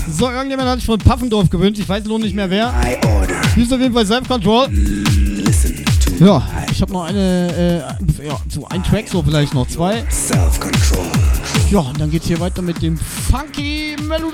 So, irgendjemand hat sich von Paffendorf gewünscht. Ich weiß noch nicht mehr wer. Hier ist auf jeden Fall Self-Control. Ja, ich habe noch so ein Track, so vielleicht noch 2. Ja, und dann geht's hier weiter mit dem Funky Melodie.